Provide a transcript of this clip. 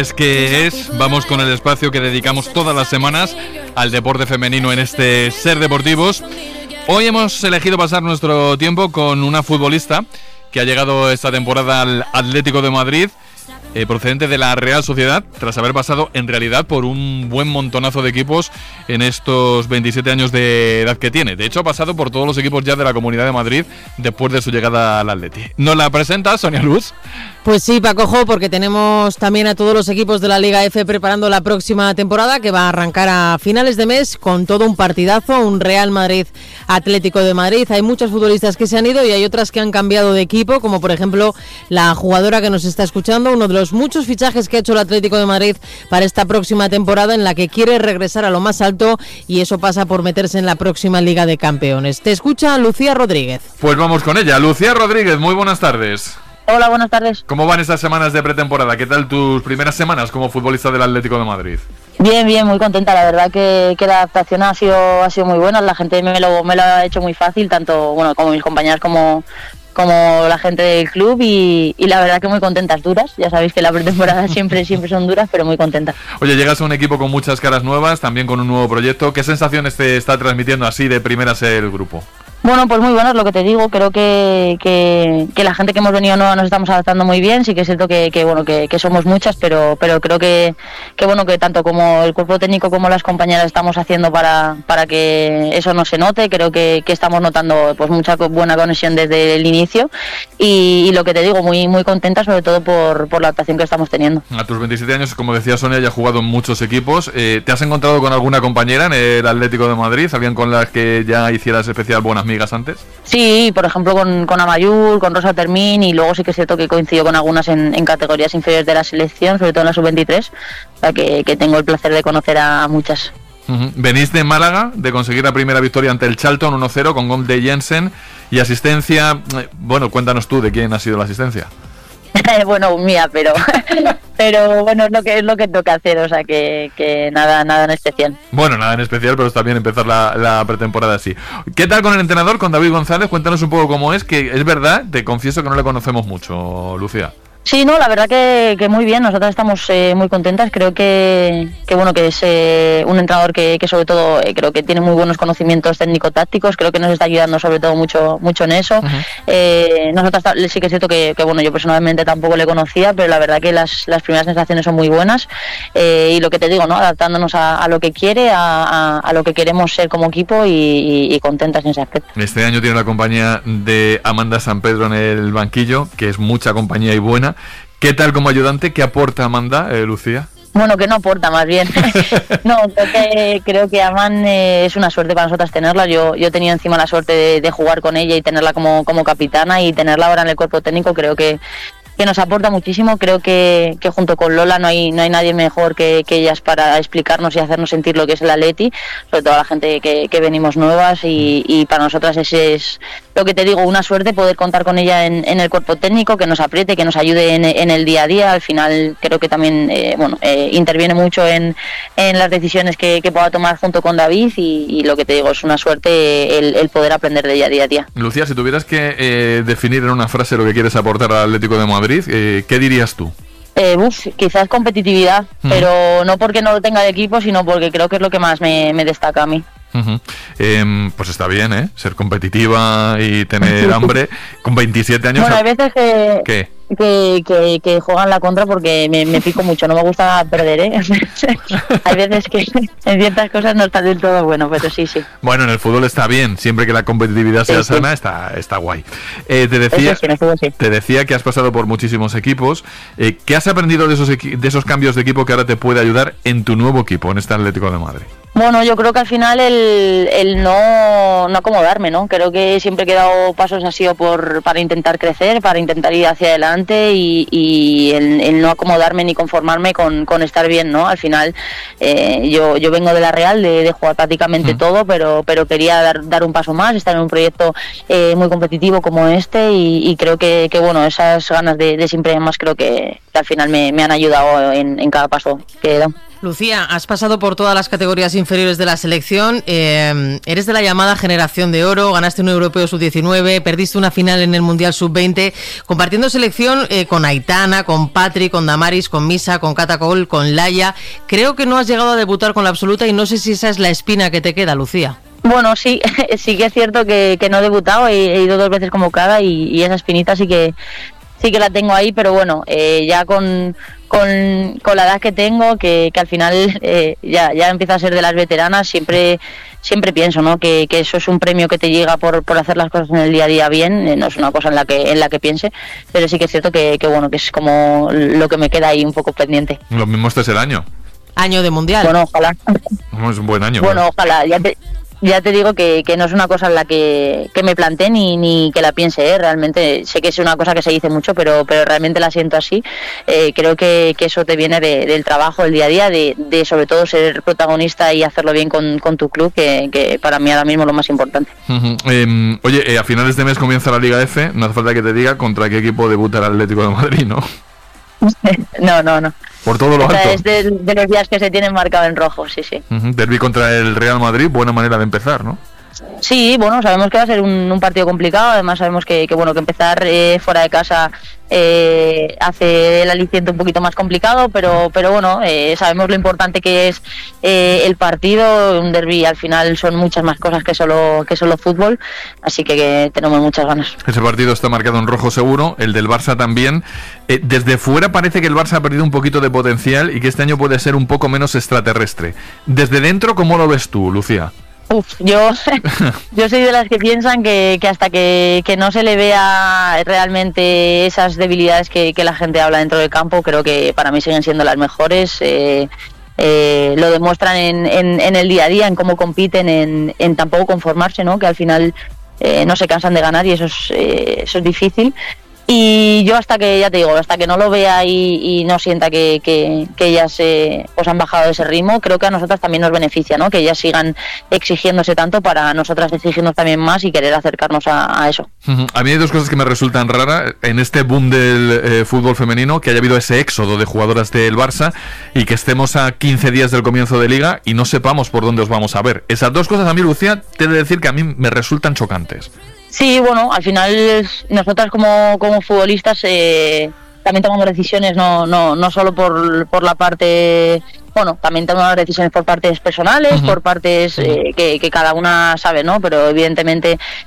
Es que vamos con el espacio que dedicamos todas las semanas al deporte femenino en este Ser Deportivos. Hoy hemos elegido pasar nuestro tiempo con una futbolista que ha llegado esta temporada al Atlético de Madrid, procedente de la Real Sociedad, tras haber pasado en realidad por un buen montonazo de equipos en estos 27 años de edad que tiene. De hecho, ha pasado por todos los equipos ya de la Comunidad de Madrid después de su llegada al Atleti. ¿Nos la presenta Sonia Luz? Pues sí, Pacojo, porque tenemos también a todos los equipos de la Liga F preparando la próxima temporada, que va a arrancar a finales de mes con todo un partidazo, un Real Madrid Atlético de Madrid. Hay muchas futbolistas que se han ido y hay otras que han cambiado de equipo, como por ejemplo la jugadora que nos está escuchando, uno de los muchos fichajes que ha hecho el Atlético de Madrid para esta próxima temporada, en la que quiere regresar a lo más alto, y eso pasa por meterse en la próxima Liga de Campeones. Te escucha Lucía Rodríguez. Pues vamos con ella. Lucía Rodríguez, muy buenas tardes. Hola, buenas tardes. ¿Cómo van estas semanas de pretemporada? ¿Qué tal tus primeras semanas como futbolista del Atlético de Madrid? Bien, muy contenta. La verdad que la adaptación ha sido muy buena. La gente me lo ha hecho muy fácil, tanto como mis compañeras como la gente del club, y la verdad que muy contentas, duras. Ya sabéis que la pretemporada siempre son duras, pero muy contentas. Oye, llegas a un equipo con muchas caras nuevas, también con un nuevo proyecto. ¿Qué sensaciones te está transmitiendo así de primeras el grupo? Bueno, pues muy bueno, es lo que te digo. Creo que la gente que hemos venido nueva nos estamos adaptando muy bien. Sí que es cierto que somos muchas, pero creo que tanto como el cuerpo técnico como las compañeras estamos haciendo para que eso no se note. Creo que estamos notando pues mucha buena conexión desde el inicio, y lo que te digo, muy contenta, sobre todo por la actuación que estamos teniendo. A tus 27 años, como decía Sonia, ya has jugado en muchos equipos. ¿Te has encontrado con alguna compañera en el Atlético de Madrid? ¿Alguien con las que ya hicieras especial buenas amigas antes? Sí, por ejemplo con Amayur, con Rosa Termín, y luego sí que es cierto que coincido con algunas en categorías inferiores de la selección, sobre todo en la sub-23, o sea que tengo el placer de conocer a muchas. Venís de Málaga, de conseguir la primera victoria ante el Charlton 1-0 con gol de Jensen y asistencia. Bueno, cuéntanos tú de quién ha sido la asistencia. Bueno, mía, pero bueno, es lo que toca hacer, o sea que nada en especial. Bueno, nada en especial, pero está bien empezar la pretemporada así. ¿Qué tal con el entrenador, con David González? Cuéntanos un poco cómo es, que es verdad, te confieso que no le conocemos mucho, Lucía. Sí, no, la verdad que muy bien. Nosotras estamos muy contentas. Creo que es un entrenador que sobre todo creo que tiene muy buenos conocimientos técnico-tácticos. Creo que nos está ayudando sobre todo mucho en eso. Nosotras sí que es cierto que yo personalmente tampoco le conocía, pero la verdad que las primeras sensaciones son muy buenas, y lo que te digo, ¿no? Adaptándonos a lo que quiere, a lo que queremos ser como equipo, y contentas en ese aspecto. Este año tiene la compañía de Amanda San Pedro en el banquillo, que es mucha compañía y buena. ¿Qué tal como ayudante? ¿Qué aporta Amanda, Lucía? Bueno, que no aporta, más bien. No, creo que Aman es una suerte para nosotras tenerla. Yo he tenido encima la suerte de jugar con ella y tenerla como capitana, y tenerla ahora en el cuerpo técnico creo que nos aporta muchísimo. Creo que junto con Lola no hay nadie mejor que ellas para explicarnos y hacernos sentir lo que es el Atleti, sobre todo a la gente que venimos nuevas, y para nosotras ese es lo que te digo, una suerte poder contar con ella en el cuerpo técnico, que nos apriete, que nos ayude en el día a día. Al final creo que también interviene mucho en las decisiones que pueda tomar junto con David, y lo que te digo, es una suerte el poder aprender de ella día a día. Lucía, si tuvieras que definir en una frase lo que quieres aportar al Atlético de Madrid, ¿qué dirías tú? Quizás competitividad, pero no porque no lo tenga de equipo, sino porque creo que es lo que más me destaca a mí. Pues está bien, ser competitiva y tener hambre con 27 años. Bueno, hay veces que juegan la contra porque me pico mucho, no me gusta perder, Hay veces que en ciertas cosas no está del todo bueno, pero sí. Bueno, en el fútbol está bien, siempre que la competitividad sea sana, está guay. Te decía que has pasado por muchísimos equipos. ¿Qué has aprendido de esos cambios de equipo que ahora te puede ayudar en tu nuevo equipo, en este Atlético de Madrid? Bueno, yo creo que al final el no acomodarme, ¿no? Creo que siempre que he dado pasos ha sido para intentar crecer, para intentar ir hacia adelante, y el no acomodarme ni conformarme con estar bien, ¿no? Al final yo vengo de la Real, de jugar prácticamente todo, pero quería dar un paso más, estar en un proyecto muy competitivo como este, y creo que bueno, esas ganas de siempre más creo que al final me han ayudado en cada paso que he dado. Lucía, has pasado por todas las categorías inferiores de la selección, eres de la llamada generación de oro, ganaste un europeo sub-19, perdiste una final en el Mundial sub-20, compartiendo selección con Aitana, con Patri, con Damaris, con Misa, con Catacol, con Laia. Creo que no has llegado a debutar con la absoluta y no sé si esa es la espina que te queda, Lucía. Bueno, sí, sí que es cierto que no he debutado, he ido 2 veces convocada y esa espinita sí que la tengo ahí, pero bueno, ya con la edad que tengo, que al final ya empieza a ser de las veteranas, siempre pienso, ¿no? que eso es un premio que te llega por hacer las cosas en el día a día bien, no es una cosa en la que piense, pero sí que es cierto que bueno, que es como lo que me queda ahí un poco pendiente. Lo mismo este es el año. Año de Mundial. Bueno, ojalá. Es un buen año. Bueno, ojalá, ya te digo que no es una cosa en la que me planteé ni que la piense, realmente sé que es una cosa que se dice mucho, pero realmente la siento así. Creo que eso te viene del trabajo, el día a día, de sobre todo ser protagonista y hacerlo bien con tu club, que para mí ahora mismo es lo más importante. Oye, a finales de mes comienza la Liga F, no hace falta que te diga contra qué equipo debuta el Atlético de Madrid, ¿no? No. Por todo lo alto. Es de los días que se tienen marcado en rojo, sí. Derbi contra el Real Madrid, buena manera de empezar, ¿no? Sí, bueno, sabemos que va a ser un partido complicado, además sabemos que empezar fuera de casa hace el aliciente un poquito más complicado, pero bueno, sabemos lo importante que es el partido. Un derbi al final son muchas más cosas que solo fútbol, así que tenemos muchas ganas. Ese partido está marcado en rojo seguro, el del Barça también. Desde fuera parece que el Barça ha perdido un poquito de potencial y que este año puede ser un poco menos extraterrestre. Desde dentro, ¿cómo lo ves tú, Lucía? Yo soy de las que piensan que hasta que no se le vea realmente esas debilidades que la gente habla dentro del campo, creo que para mí siguen siendo las mejores. Lo demuestran en el día a día, en cómo compiten, en tampoco conformarse, ¿no? Que al final no se cansan de ganar y eso es difícil. Y yo hasta que no lo vea y no sienta que ellas pues han bajado ese ritmo, creo que a nosotras también nos beneficia, ¿no? Que ellas sigan exigiéndose tanto para nosotras exigirnos también más y querer acercarnos a eso. A mí hay 2 cosas que me resultan raras en este boom del fútbol femenino, que haya habido ese éxodo de jugadoras del Barça y que estemos a 15 días del comienzo de Liga y no sepamos por dónde os vamos a ver. Esas 2 cosas a mí, Lucía, te he de decir que a mí me resultan chocantes. Sí, bueno, al final nosotras como futbolistas también tomamos decisiones no solo por la parte, bueno, también tomamos decisiones por partes personales, por partes que cada una sabe, ¿no? Pero evidentemente